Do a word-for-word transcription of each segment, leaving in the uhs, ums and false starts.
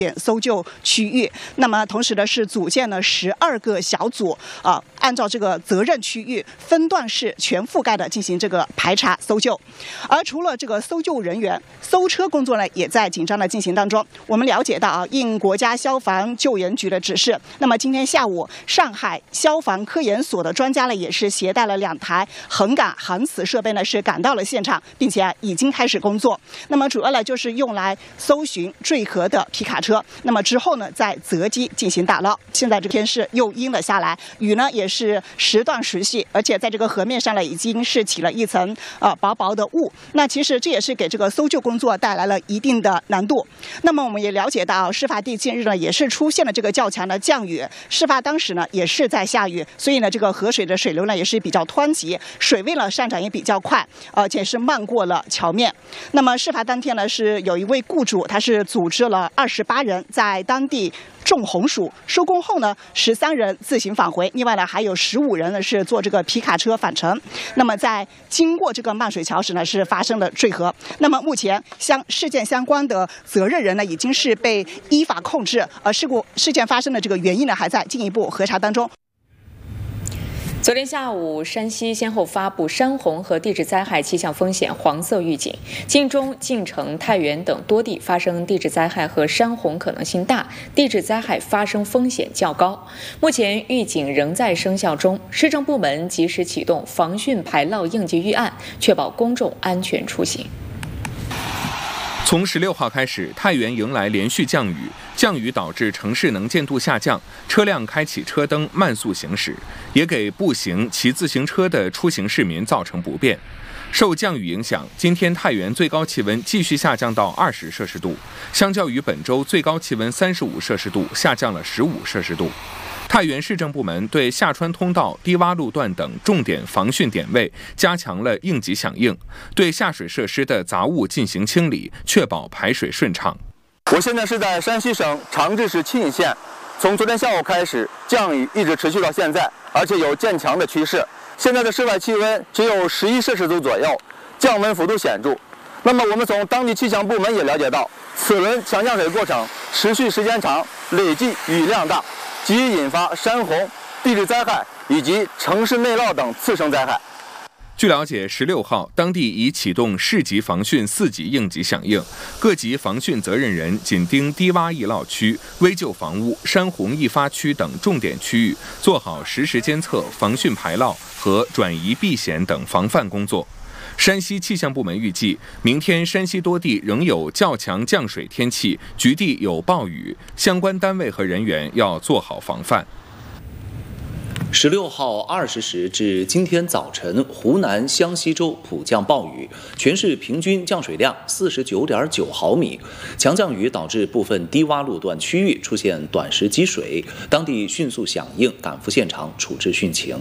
搜救区域，那么同时呢是组建了十二个小组啊、呃，按照这个责任区域分段式全覆盖的进行这个排查搜救。而除了这个搜救人员，搜车工作呢也在紧张的进行当中。我们了解到啊，应国家消防救援局的指示，那么今天下午上海消防科研所的专家呢也是携带了两台横杆航磁设备呢是赶到了现场，并且、啊、已经开始工作。那么主要呢就是用来搜寻坠河的皮卡车。那么之后呢，在择机进行打捞。现在这天是又阴了下来，雨呢也是时断时续，而且在这个河面上呢，已经是起了一层呃薄薄的雾。那其实这也是给这个搜救工作带来了一定的难度。那么我们也了解到，事发地近日呢也是出现了这个较强的降雨，事发当时呢也是在下雨，所以呢这个河水的水流呢也是比较湍急，水位呢上涨也比较快，而且是漫过了桥面。那么事发当天呢，是有一位雇主，他是组织了二十八人在当地种红薯，收工后呢，十三人自行返回，另外呢还有十五人呢是坐这个皮卡车返程。那么在经过这个漫水桥时呢，是发生了坠河。那么目前相事件相关的责任人呢，已经是被依法控制，而事故事件发生的这个原因呢，还在进一步核查当中。 昨天下午，山西先后发布山洪和地质灾害气象风险黄色预警，晋中、晋城、太原等多地发生地质灾害和山洪可能性大，地质灾害发生风险较高。目前预警仍在生效中，市政部门及时启动防汛排涝应急预案，确保公众安全出行。 从十六号开始，太原迎来连续降雨，降雨导致城市能见度下降，车辆开启车灯慢速行驶，也给步行、骑自行车的出行市民造成不便。受降雨影响，今天太原最高气温继续下降到二十摄氏度，相较于本周最高气温三十五摄氏度，下降了十五摄氏度。太原市政部门对下川通道、低洼路段等重点防汛点位加强了应急响应，对下水设施的杂物进行清理，确保排水顺畅。 我现在是在山西省长治市沁县，从昨天下午开始，降雨一直持续到现在，而且有渐强的趋势。现在的室外气温只有十一摄氏度左右，降温幅度显著。那么我们从当地气象部门也了解到，此轮强降水过程持续时间长，累计雨量大，极易引发山洪、地质灾害以及城市内涝等次生灾害。 据了解，十六号当地已启动市级防汛四级应急响应，各级防汛责任人紧盯低洼易涝区、危旧房屋、山洪易发区等重点区域，做好实时监测、防汛排涝和转移避险等防范工作。山西气象部门预计，明天山西多地仍有较强降水天气，局地有暴雨，相关单位和人员要做好防范。 十六号二十时至今天早晨，湖南湘西州普降暴雨，全市平均降水量四十九点九毫米。强降雨导致部分低洼路段区域出现短时积水，当地迅速响应，赶赴现场处置汛情。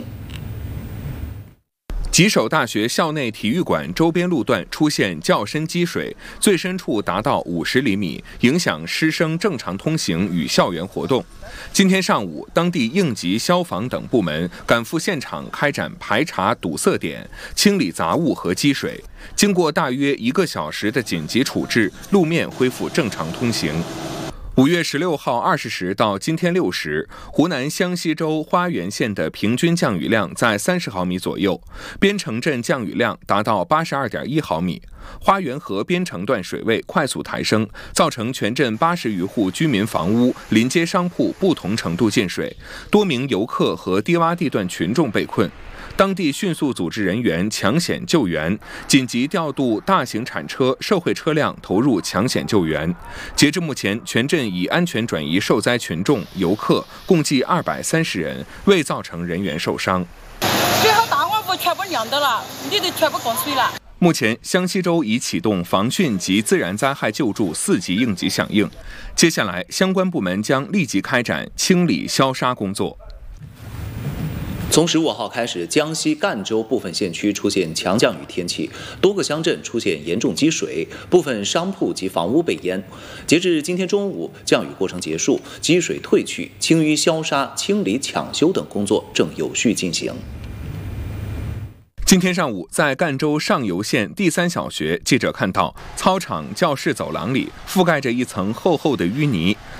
吉首大学校内体育馆周边路段出现较深积水，最深处达到五十厘米，影响师生正常通行与校园活动。今天上午，当地应急、消防等部门赶赴现场开展排查堵塞点、清理杂物和积水。经过大约一个小时的紧急处置，路面恢复正常通行。五月十六号二十时到今天六时，湖南湘西州花园县的平均降雨量在三十毫米左右，边城镇降雨量达到八十二点一毫米。花园河边城段水位快速抬升，造成全镇八十余户居民房屋、临街商铺不同程度进水，多名游客和低洼地段群众被困。当地迅速组织人员抢险救援，紧急调度大型铲车、社会车辆投入抢险救援。截至目前，全镇已安全转移受灾群众、游客共计二百三十人，未造成人员受伤。 最后大碗布全部晾到了，你都全部过水了。 目前，湘西州已启动防汛及自然灾害救助四级应急响应，接下来相关部门将立即开展清理消杀工作。 从十五号开始，江西赣州部分县区出现强降雨天气，多个乡镇出现严重积水，部分商铺及房屋被淹。截至今天中午，降雨过程结束，积水退去，清淤消杀、清理抢修等工作正有序进行。 今天上午，在赣州上游县第三小学，记者看到操场教室走廊里覆盖着一层厚厚的淤泥，